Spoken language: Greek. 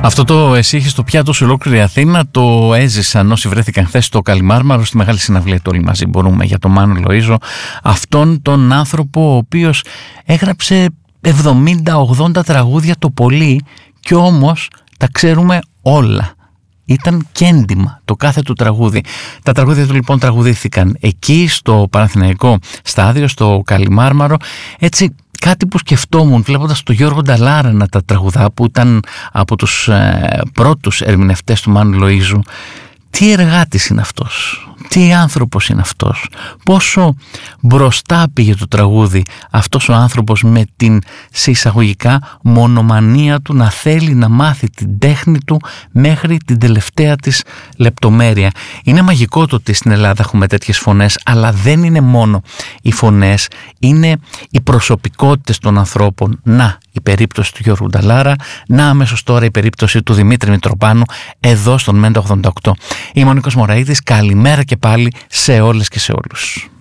Αυτό το «Εσύ έχεις το πιάτο σε ολόκληρη Αθήνα» το έζησαν όσοι βρέθηκαν χθες στο Καλιμάρμαρο στη μεγάλη συναυλία του «Όλοι μαζί μπορούμε» για τον Μάνο Λοΐζο, αυτόν τον άνθρωπο ο οποίος έγραψε 70-80 τραγούδια το πολύ και όμως τα ξέρουμε όλα. Ήταν κέντημα το κάθε του τραγούδι. Τα τραγούδια του λοιπόν τραγουδήθηκαν εκεί στο Παναθηναϊκό στάδιο, στο Καλιμάρμαρο. Έτσι κάτι που σκεφτόμουν βλέποντας τον Γιώργο Νταλάρα να τα τραγουδά, που ήταν από τους πρώτους ερμηνευτές του Μάνου Λοΐζου. Τι εργάτης είναι αυτός, τι άνθρωπος είναι αυτός, πόσο μπροστά πήγε το τραγούδι αυτός ο άνθρωπος με την σε εισαγωγικά μονομανία του να θέλει να μάθει την τέχνη του μέχρι την τελευταία της λεπτομέρεια. Είναι μαγικό το ότι στην Ελλάδα έχουμε τέτοιες φωνές, αλλά δεν είναι μόνο οι φωνές, είναι οι προσωπικότητες των ανθρώπων. Να, η περίπτωση του Γιώργου Νταλάρα, να αμέσως τώρα η περίπτωση του Δημήτρη Μητροπάνου εδώ στον Μέντα 88. Είμαι ο Νίκος Μωραΐδης, καλημέρα και πάλι σε όλες και σε όλους.